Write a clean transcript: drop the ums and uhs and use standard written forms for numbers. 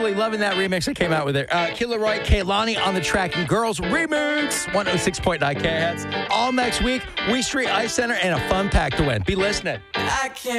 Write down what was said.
Absolutely loving that remix that came out with it. Killer Roy, Kehlani on the track and Girls remix. 106.9 KHETZ. All next week, We Street Ice Center and a fun pack to win. Be listening.